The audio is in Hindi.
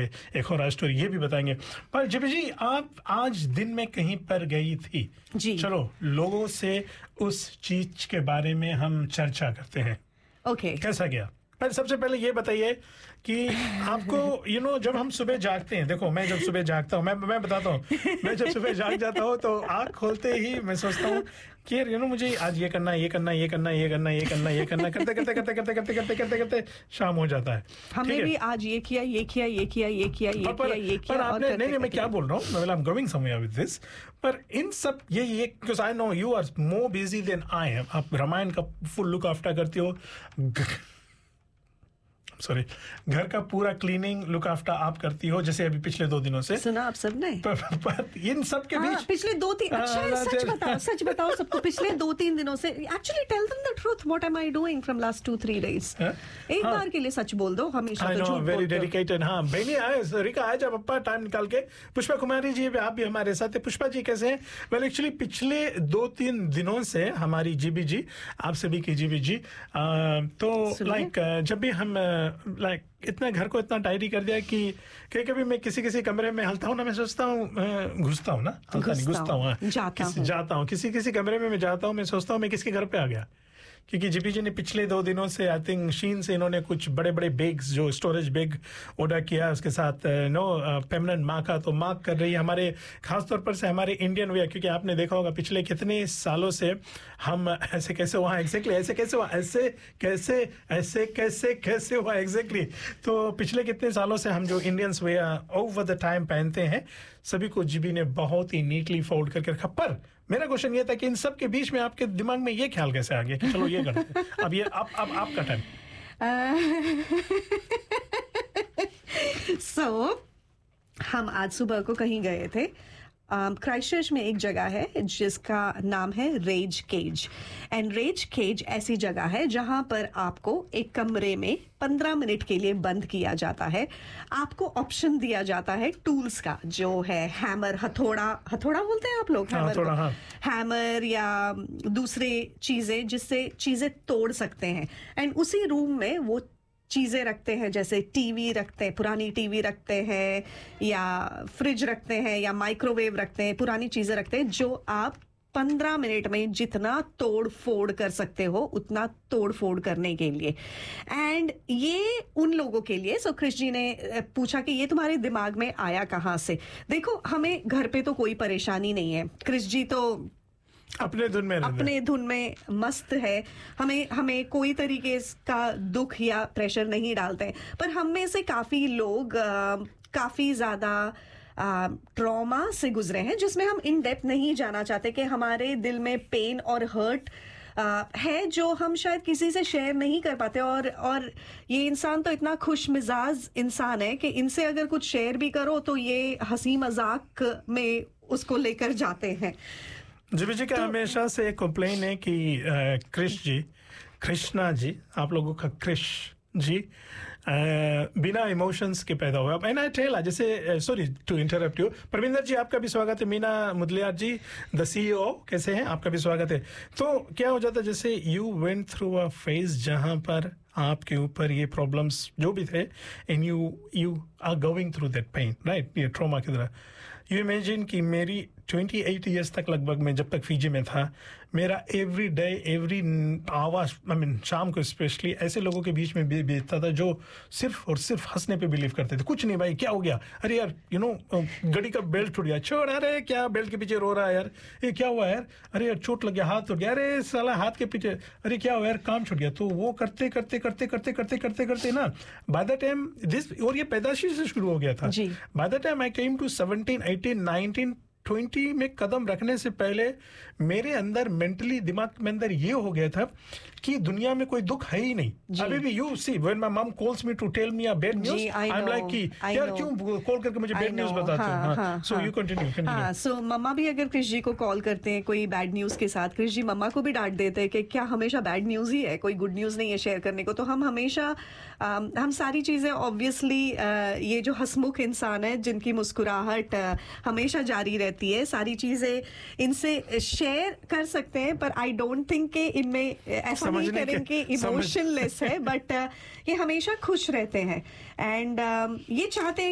बताएंगे, एक और स्टोरी ये भी बताएंगे। पर जीबी जी, आप आज दिन में कहीं पर गई थी जी। चलो लोगों से उस चीज के बारे में हम चर्चा करते हैं। ओके। कैसा गया? पर सबसे पहले ये बताइए कि आपको जब हम सुबह जागते हैं, देखो मैं जब सुबह जागता हूँ, मैं बताता हूँ, मैं जब सुबह जाग जाता हूँ तो आँख खोलते ही मैं सोचता हूँ कि मुझे आज ये करना करते शाम हो जाता है। हमने भी आज ये किया पर आपने नहीं, मैं क्या बोल रहा हूँ, I am going somewhere with this. पर इन सब ये because I know you are more busy then I am. आप रामायण का फुल लुक आफ्टर करती हो, सॉरी, घर का पूरा क्लीनिंग लुक आफ्टर आप करती हो, जैसे अभी पिछले 2 दिनों से सुना आप सब ने। पर इन सब के बीच पिछले 2-3 सच बताओ सबको, पिछले 2-3 दिनों से actually tell them the truth, what am I doing from last 2-3 days. एक बार के लिए सच बोल दो, हमेशा तो झूठ बोलते हो। Very dedicated. हाँ बहनी आए, रिका आए जब पप्पा टाइम निकाल के। पुष्पा कुमारी जी आप भी हमारे साथ है। पुष्पा जी कैसे हैं? वेल एक्चुअली पिछले 2-3 दिनों से हमारी जीबी जी, आप सभी की जीबी जी, तो लाइक जब भी हम इतना घर को इतना टाइडी कर दिया कि कभी मैं किसी कमरे में हलता हूँ ना, मैं सोचता हूँ घुसता हूँ ना, जाता हूँ किसी कमरे में मैं जाता हूँ, मैं सोचता हूँ मैं किसके घर पे आ गया। क्योंकि जीपी जी ने पिछले 2 दिनों से आई थिंक शीन से इन्होंने कुछ बड़े बड़े बैग्स, जो स्टोरेज बैग ऑर्डर किया, उसके साथ फेमिनिन माँ का तो मार्क कर रही है हमारे, खासतौर पर से हमारे इंडियन वेयर। क्योंकि आपने देखा होगा पिछले कितने सालों से हम ऐसे कैसे हुआ एग्जैक्टली तो पिछले कितने सालों से हम जो Indians where over the time पहनते हैं, सभी को जीबी ने बहुत ही नीटली फोल्ड करके रखा। पर मेरा क्वेश्चन ये था कि इन सब के बीच में आपके दिमाग में ये ख्याल कैसे आ गया कि चलो ये करते हैं? अब ये अब आपका टाइम। हम आज सुबह को कहीं गए थे। क्राइस्टचर्च में एक जगह है जिसका नाम है raise cage. And raise cage ऐसी जगह है जहां पर आपको एक कमरे में 15 मिनट के लिए बंद किया जाता है। आपको ऑप्शन दिया जाता है टूल्स का, जो है हैमर, हथौड़ा बोलते हैं आप लोग, हैमर या दूसरे चीजें जिससे चीजें तोड़ सकते हैं। एंड उसी रूम में वो चीजें रखते हैं, जैसे टीवी रखते हैं, पुरानी टीवी रखते हैं, या फ्रिज रखते हैं, या माइक्रोवेव रखते हैं, पुरानी चीजें रखते हैं, जो आप 15 मिनट में जितना तोड़ फोड़ कर सकते हो उतना तोड़ फोड़ करने के लिए। एंड ये उन लोगों के लिए, सो क्रिश जी ने पूछा कि ये तुम्हारे दिमाग में आया कहाँ से। देखो, हमें घर पे तो कोई परेशानी नहीं है, क्रिश जी तो अपने धुन में मस्त है, हमें कोई तरीके का दुख या प्रेशर नहीं डालते हैं। पर हम में से काफी लोग काफी ज्यादा ट्रॉमा से गुजरे हैं, जिसमें हम इन डेप्थ नहीं जाना चाहते, कि हमारे दिल में पेन और हर्ट है जो हम शायद किसी से शेयर नहीं कर पाते। और ये इंसान तो इतना खुश मिजाज इंसान है कि इनसे अगर कुछ शेयर भी करो तो ये हंसी मजाक में उसको लेकर जाते हैं। जीबी जी का हमेशा से एक कंप्लेन है कि कृष्णा जी, आप लोगों का क्रिश जी बिना इमोशंस के पैदा हुआ। एंड आई टेल, जैसे sorry to interrupt you, Parminder जी आपका भी स्वागत है, मीना मुदलियार जी द CEO कैसे हैं, आपका भी स्वागत है। तो क्या हो जाता, जैसे you went through a phase जहां पर आपके ऊपर ये प्रॉब्लम्स जो भी थे, and you are going through that pain, right, ये ट्रॉमा की तरह। यू इमेजिन कि मेरी 28 ईयर्स तक लगभग मैं जब तक फीजी में था, मेरा एवरी डे एवरी आवाज, शाम को स्पेशली ऐसे लोगों के बीच में बीतता था जो सिर्फ और सिर्फ हंसने पे बिलीव करते थे। कुछ नहीं भाई, क्या हो गया, अरे यार गड़ी का बेल्ट टूट गया, छोड़, अरे क्या बेल्ट के पीछे रो रहा है यार, ये क्या हुआ यार, अरे यार चोट लग गया, हाथ टूट गया, अरे साला हाथ के पीछे, अरे क्या हुआ यार, काम छूट गया। तो वो करते करते ना, बाय द टाइम दिस, और ये पैदाशी से शुरू हो गया था, by the time I came to 17, 18, 19, 20 में कदम रखने से पहले मेरे अंदर मेंटली, दिमाग में अंदर ये हो गया था कि दुनिया में कोई दुख है ही नहीं। अभी भी you see when my mum calls me to tell me a bad news, I am like कि यार क्यों कॉल करके मुझे बैड न्यूज़ बताते हो। So you continue. सो मम्मा भी अगर क्रिश जी को कॉल करते हैं कोई बैड न्यूज़ के साथ, क्रिश जी मम्मा को भी डांट देते हैं कि क्या हमेशा बैड न्यूज़ ही है, कोई गुड न्यूज़ नहीं है शेयर करने को। तो हम हमेशा हम सारी चीजें ऑब्वियसली, ये जो हंसमुख इंसान है जिनकी मुस्कुराहट हमेशा जारी रहती है, सारी चीजें इनसे शेयर कर सकते हैं। पर आई डोंट थिंक कि इनमें ऐसा नहीं करेंगे इमोशनलेस है, बट ये हमेशा खुश रहते हैं। एंड ये चाहते हैं